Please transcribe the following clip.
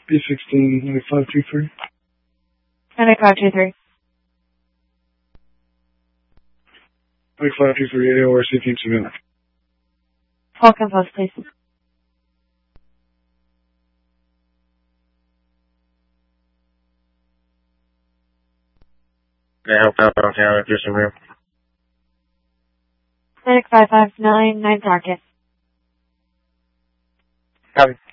B16, 9523. 9523. 9523, AORC Team Savannah. Falcon Post, please. Can I help out downtown if there's some room? Medic 5599 target. Copy.